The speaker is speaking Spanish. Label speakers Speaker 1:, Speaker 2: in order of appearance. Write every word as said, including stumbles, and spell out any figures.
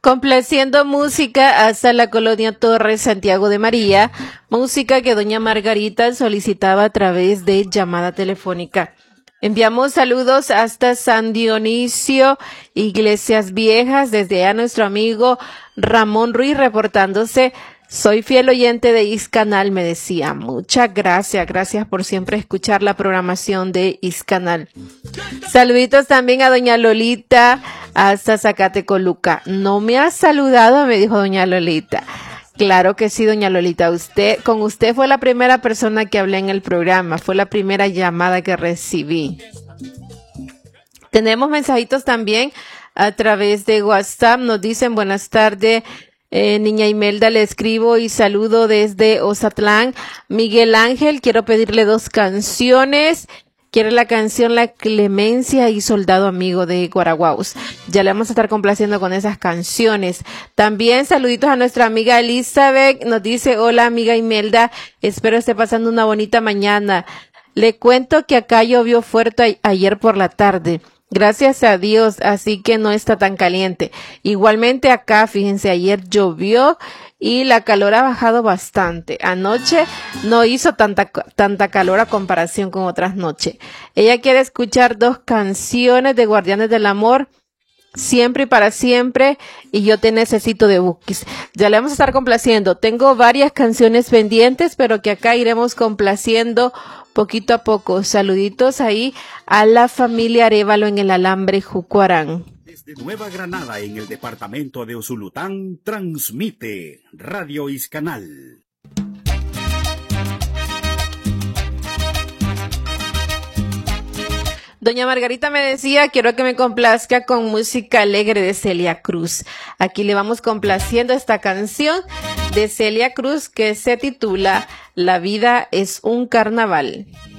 Speaker 1: Complaciendo música hasta la colonia Torres Santiago de María, música que doña Margarita solicitaba a través de llamada telefónica. Enviamos saludos hasta San Dionisio, Iglesias Viejas, desde a nuestro amigo Ramón Ruiz reportándose. Soy fiel oyente de Iscanal, me decía. Muchas gracias, gracias por siempre escuchar la programación de Iscanal. Saluditos también a doña Lolita hasta Zacatecoluca. No me ha saludado, me dijo doña Lolita. Claro que sí, doña Lolita. Usted, con usted fue la primera persona que hablé en el programa, fue la primera llamada que recibí. Tenemos mensajitos también a través de WhatsApp. Nos dicen buenas tardes. Eh, niña Imelda, le escribo y saludo desde Ozatlán. Miguel Ángel, quiero pedirle dos canciones. Quiere la canción La Clemencia y Soldado Amigo de Guaraguaus. Ya le vamos a estar complaciendo con esas canciones. También saluditos a nuestra amiga Elizabeth. Nos dice, hola amiga Imelda, espero esté pasando una bonita mañana. Le cuento que acá llovió fuerte a- ayer por la tarde. Gracias a Dios, así que no está tan caliente. Igualmente acá, fíjense, ayer llovió y la calor ha bajado bastante. Anoche no hizo tanta, tanta calor a comparación con otras noches. Ella quiere escuchar dos canciones de Guardianes del Amor, Siempre y para siempre, y Yo te necesito de Bukis. Ya le vamos a estar complaciendo. Tengo varias canciones pendientes, pero que acá iremos complaciendo poquito a poco. Saluditos ahí a la familia Arévalo en el Alambre Jucuarán.
Speaker 2: Desde Nueva Granada, en el departamento de Usulután, transmite Radio Iscanal.
Speaker 1: Doña Margarita me decía, quiero que me complazca con música alegre de Celia Cruz. Aquí le vamos complaciendo esta canción de Celia Cruz que se titula La vida es un carnaval.